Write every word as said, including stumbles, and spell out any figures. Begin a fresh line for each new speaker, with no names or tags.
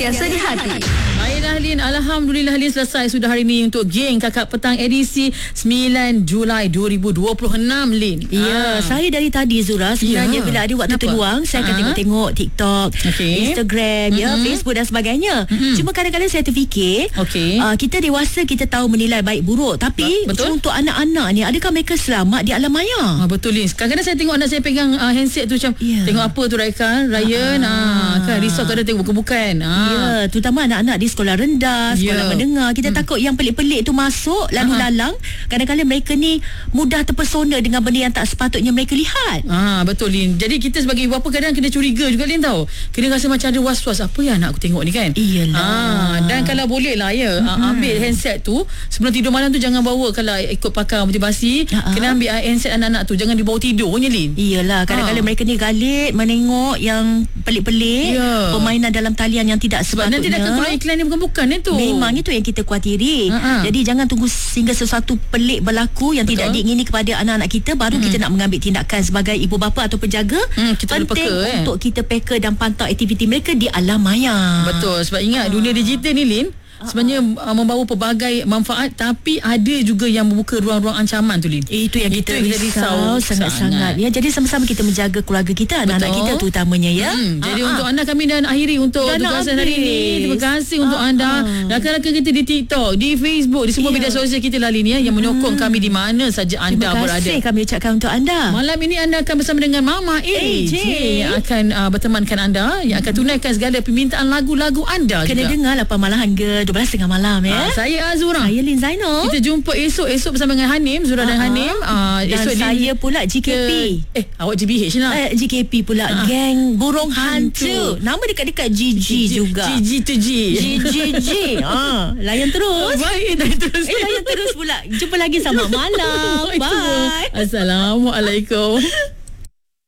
Sentiasa di hati.
Baiklah Lin, Alhamdulillah Lin, selesai sudah hari ni untuk geng Kakak Petang edisi sembilan Julai dua ribu dua puluh enam Lin.
Ya, ah. saya dari tadi Zura sebenarnya ya. bila ada waktu Kenapa? terluang saya akan uh-huh. tengok-tengok TikTok, okay. Instagram, mm-hmm. ya, Facebook dan sebagainya. Mm-hmm. Cuma kadang-kadang saya terfikir, okay. uh, kita dewasa kita tahu menilai baik buruk, tapi betul? untuk anak-anak ni adakah mereka selamat di alam maya?
Ah, betul Lin. Kadang-kadang saya tengok anak saya pegang uh, handset tu macam yeah. tengok apa tu Raikan, Ryan, ah. ah, kan risau kadang tengok bukan-bukan. Ah.
Ya, terutama anak-anak di sekolah rendah, sekolah yeah. menengah. Kita hmm. takut yang pelik-pelik tu masuk lalu uh-huh. lalang. Kadang-kadang mereka ni mudah terpesona dengan benda yang tak sepatutnya mereka lihat.
Ah, betul Lin. Jadi kita sebagai ibu bapa kadang kena curiga juga Lin tahu. Kena rasa macam ada was-was, apa yang anak aku tengok ni kan.
Iyalah.
Ah, dan kalau boleh lah ya, uh-huh. ambil handset tu sebelum tidur malam tu, jangan bawa. Kalau ikut pakar motivasi, uh-huh. kena ambil handset anak-anak tu, jangan dibawa tidurnya Lin.
Iyalah, kadang-kadang ah. mereka ni galit menengok yang pelik-pelik, yeah. permainan dalam talian yang tidak
sebab
sepatutnya.
nanti dah keluar iklan yang bukan-bukan itu.
Memang itu yang kita khawatiri. Uh-huh. Jadi jangan tunggu sehingga sesuatu pelik berlaku yang Betul. tidak diingini kepada anak-anak kita baru hmm. kita nak mengambil tindakan sebagai ibu bapa atau penjaga. Hmm, kita penting peka, eh. untuk kita peka dan pantau aktiviti mereka di alam maya.
Betul, sebab ingat uh. dunia digital ni Lin sebenarnya uh, membawa pelbagai manfaat, tapi ada juga yang membuka ruang-ruang ancaman tu Lin.
Itu yang kita,
Itu
kita risau, risau sangat-sangat. Ya, jadi sama-sama kita menjaga keluarga kita, Betul. anak-anak kita terutamanya ya.
Hmm, jadi uh-huh. untuk anda kami dan akhiri untuk tugasan hari ini. Terima kasih uh-huh. untuk anda. Rakan-rakan kita di TikTok, di Facebook, di semua yeah. media sosial kita lah Lin ya, yang menyokong hmm. kami di mana saja anda berada.
Terima kasih kami ucapkan untuk anda.
Malam ini anda akan bersama dengan Mama A J yang akan uh, bertemankan anda, yang akan tunaikan segala permintaan lagu-lagu anda.
Kena juga dengar lapan malam hingga dua belas tengah malam ya.
Ah, saya Azura.
Saya Lin Zainal.
Kita jumpa esok-esok bersama dengan Hanim, Zura uh-huh. dan Hanim. Ah,
dan
esok
saya di,
pula
G K P.
Ke, eh, awak G B H lah.
Eh, G K P pula. Uh-huh. Geng Burung Hantu. Nama dekat-dekat G G juga.
G G to G.
G G G. Ah, layan terus.
Baik, layan terus.
Eh, layan terus pula. Jumpa lagi sama malam. Bye.
Assalamualaikum.